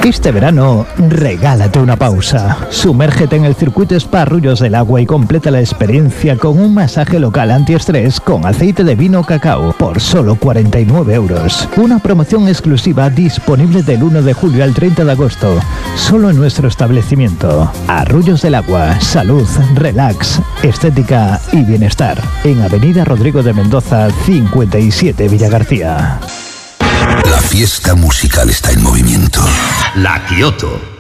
Este verano, regálate una pausa. Sumérgete en el circuito Spa Arroyos del Agua y completa la experiencia con un masaje local antiestrés con aceite de vino cacao por solo 49 euros. Una promoción exclusiva disponible del 1 de julio al 30 de agosto. Solo en nuestro establecimiento. Arroyos del Agua, salud, relax, estética y bienestar. En Avenida Rodrigo de Mendoza, 57 Villagarcía. La fiesta musical está en movimiento. La Kioto.